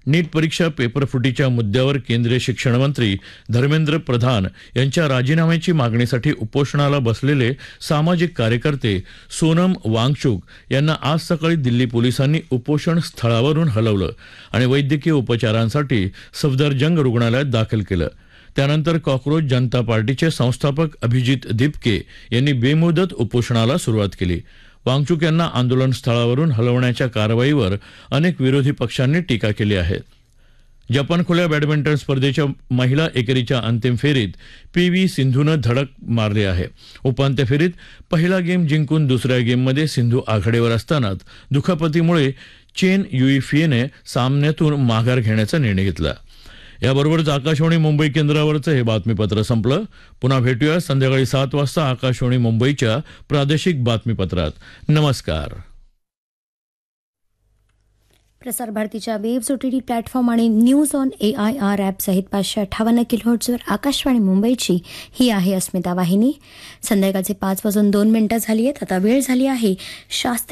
नीट परीक्षा पेपरफुटीच्या मुद्द्यावर केंद्रीय शिक्षण मंत्री धर्मेंद्र प्रधान यांच्या राजीनाम्याची मागणीसाठी उपोषणाला बसलेले सामाजिक कार्यकर्ते सोनम वांगचुक यांना आज सकाळी दिल्ली पोलिसांनी उपोषण स्थळावरून हलवलं आणि वैद्यकीय उपचारांसाठी सफदरजंग रुग्णालयात दाखल केलं. त्यानंतर कॉकरोच जनता पार्टीचे संस्थापक अभिजित दिपके यांनी बेमुदत उपोषणाला सुरुवात केली. वांगचुक यांना आंदोलन स्थळावरून हलवण्याच्या कारवाईवर अनेक विरोधी पक्षांनी टीका केली आहे. जपान खुल्या बॅडमिंटन स्पर्धेच्या महिला एकेरीच्या अंतिम फेरीत पी.व्ही. सिंधूनं धडक मारली आहे. उपांत्य फेरीत पहिला गेम जिंकून दुसऱ्या गेममध्ये सिंधू आघाडीवर असतानाच दुखापतीमुळे चेन युईफिएने सामन्यातून माघार घेण्याचा निर्णय घेतला. याबरोबरच आकाशवाणी मुंबई केंद्रावरचं हे बातमीपत्र संपलं. पुन्हा भेटूया संध्याकाळी 7 वाजता आकाशवाणी मुंबईच्या प्रादेशिक बातमीपत्रात. नमस्कार. प्रसार भारतीच्या वेव्स OTT प्लॅटफॉर्म आणि न्यूज ऑन AIR ॲप सहित 558 किलोहर्ट्झवर आकाशवाणी मुंबईची ही आहे अस्मिता वाहिनी. संध्याकाळचे 5 वाजून 2 मिनिटं झाली आहेत. आता वेळ झाली आहे शास्त्रीय